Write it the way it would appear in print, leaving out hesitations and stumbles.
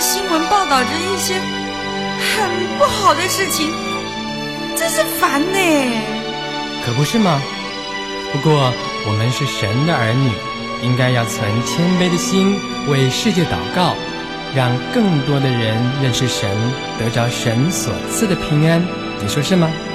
新闻报道着一些很不好的事情，真是烦呢。 可不是吗？不过我们是神的儿女，应该要存谦卑的心为世界祷告，让更多的人认识神，得着神所赐的平安。你说是吗？